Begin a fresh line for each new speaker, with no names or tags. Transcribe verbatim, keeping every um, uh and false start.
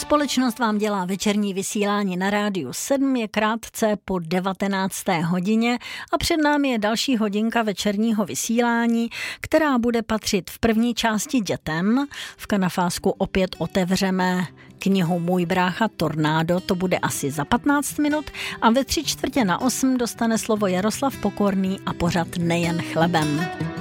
Společnost vám dělá večerní vysílání na Rádiu sedm, je krátce po devatenácté hodině a před námi je další hodinka večerního vysílání, která bude patřit v první části dětem. V Kanafásku opět otevřeme knihu Můj brácha Tornádo, to bude asi za patnáct minut a ve tři čtvrtě na osm dostane slovo Jaroslav Pokorný a pořad Nejen chlebem.